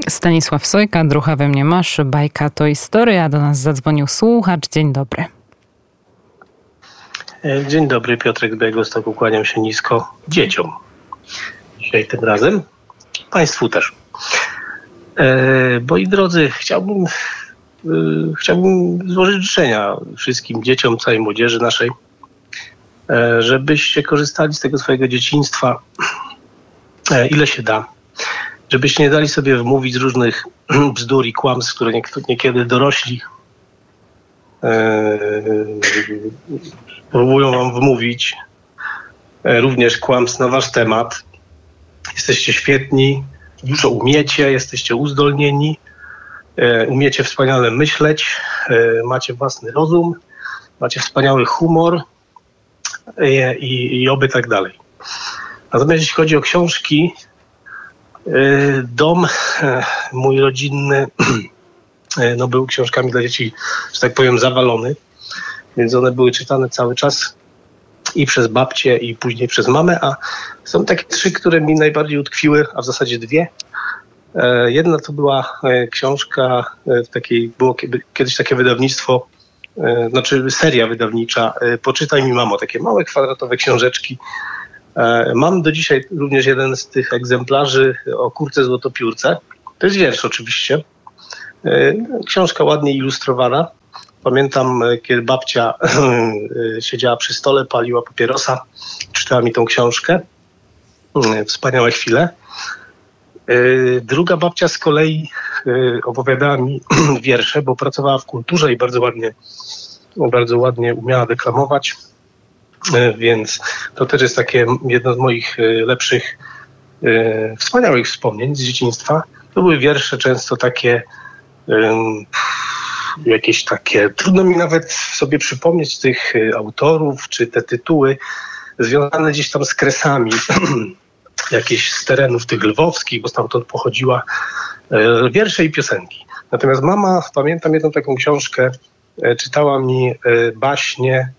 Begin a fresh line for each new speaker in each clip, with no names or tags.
Stanisław Sojka, Drucha we mnie masz, bajka to historia. Do nas zadzwonił słuchacz. Dzień dobry.
Dzień dobry, Piotrek z Białegostoku. Kłaniam się nisko dzieciom. Dzisiaj tym razem. Państwu też. Moi drodzy, chciałbym złożyć życzenia wszystkim dzieciom, całej młodzieży naszej, żebyście korzystali z tego swojego dzieciństwa ile się da. Żebyście nie dali sobie wmówić różnych bzdur i kłamstw, które niekiedy dorośli próbują wam wmówić. Również kłamstw na wasz temat. Jesteście świetni, dużo umiecie, jesteście uzdolnieni, umiecie wspaniale myśleć, macie własny rozum, macie wspaniały humor i oby tak dalej. Natomiast jeśli chodzi o książki, dom mój rodzinny był książkami dla dzieci, że tak powiem, zawalony, więc one były czytane cały czas i przez babcię, i później przez mamę, a są takie 3, które mi najbardziej utkwiły, a w zasadzie 2. Jedna to była książka, było kiedyś takie wydawnictwo, seria wydawnicza, Poczytaj mi mamo, takie małe kwadratowe książeczki. Mam do dzisiaj również jeden z tych egzemplarzy o kurce złotopiórce. To jest wiersz oczywiście. Książka ładnie ilustrowana. Pamiętam, kiedy babcia siedziała przy stole, paliła papierosa, czytała mi tą książkę. Wspaniałe chwile. Druga babcia z kolei opowiadała mi wiersze, bo pracowała w kulturze i bardzo ładnie umiała deklamować. Więc to też jest takie jedno z moich lepszych, wspaniałych wspomnień z dzieciństwa. To były wiersze często takie, jakieś takie, trudno mi nawet sobie przypomnieć tych autorów, czy te tytuły związane gdzieś tam z kresami, jakieś z terenów tych lwowskich, bo stamtąd pochodziła, wiersze i piosenki. Natomiast mama, pamiętam jedną taką książkę, czytała mi baśnie,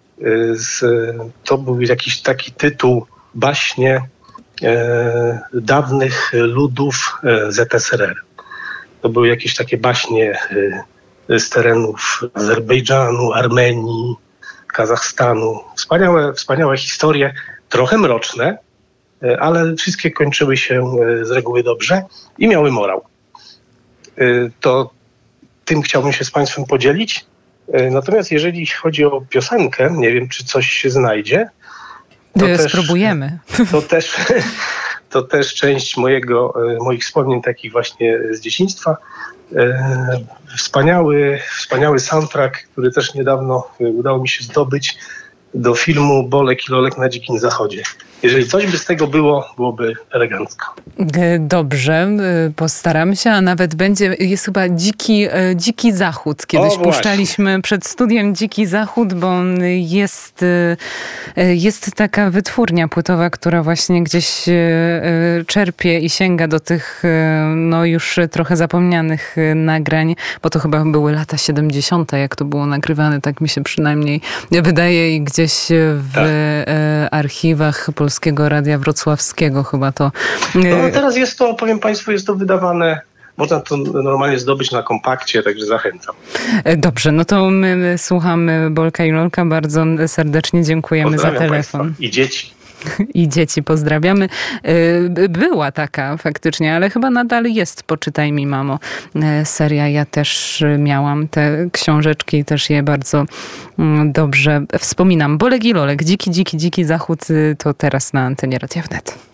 to był jakiś taki tytuł, baśnie dawnych ludów ZSRR. To były jakieś takie baśnie z terenów Azerbejdżanu, Armenii, Kazachstanu. Wspaniałe historie, trochę mroczne, ale wszystkie kończyły się z reguły dobrze i miały morał. To tym chciałbym się z Państwem podzielić. Natomiast jeżeli chodzi o piosenkę, nie wiem, czy coś się znajdzie.
Spróbujemy.
To też część moich wspomnień takich właśnie z dzieciństwa. Wspaniały soundtrack, który też niedawno udało mi się zdobyć do filmu Bolek i Lolek na Dzikim Zachodzie. Jeżeli coś by z tego było, byłoby elegancko.
Dobrze, postaram się, a nawet jest chyba Dziki Zachód. Kiedyś puszczaliśmy przed studiem Dziki Zachód, bo jest taka wytwórnia płytowa, która właśnie gdzieś czerpie i sięga do tych już trochę zapomnianych nagrań, bo to chyba były lata 70., jak to było nagrywane, tak mi się przynajmniej wydaje, i gdzieś w archiwach Polskiego Radia Wrocławskiego chyba to...
Teraz jest to, powiem Państwu, jest to wydawane, można to normalnie zdobyć na kompakcie, także zachęcam. Dobrze,
no to my słuchamy Bolka i Lolka. Bardzo serdecznie dziękujemy za telefon.
Państwa. I dzieci.
I dzieci pozdrawiamy. Była taka faktycznie, ale chyba nadal jest Poczytaj mi mamo seria. Ja też miałam te książeczki i też je bardzo dobrze wspominam. Bolek i Lolek, Dziki Zachód, to teraz na antenie Radia Wnet.